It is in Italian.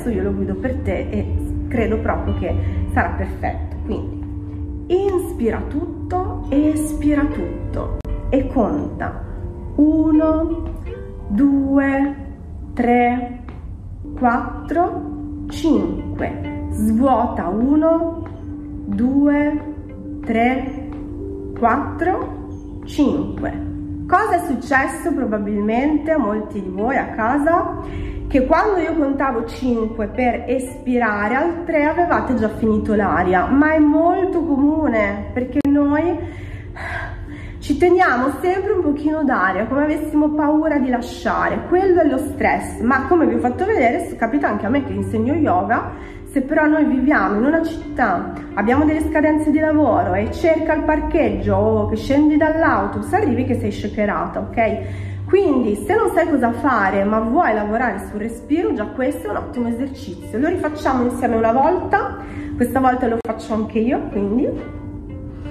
adesso io lo guido per te e credo proprio che sarà perfetto. Quindi inspira tutto, espira tutto e conta 1, 2, 3, 4, 5. Svuota 1, 2, 3, 4, 5. Cosa è successo probabilmente a molti di voi a casa? Che quando io contavo 5 per espirare, al 3 avevate già finito l'aria, ma è molto comune perché noi ci teniamo sempre un pochino d'aria, come avessimo paura di lasciare. Quello è lo stress, ma come vi ho fatto vedere capita anche a me che insegno yoga. Se però noi viviamo in una città, abbiamo delle scadenze di lavoro e cerca il parcheggio o che scendi dall'autobus, arrivi che sei shakerata, ok? Quindi se non sai cosa fare ma vuoi lavorare sul respiro, già questo è un ottimo esercizio. Lo rifacciamo insieme una volta, questa volta lo faccio anche io, quindi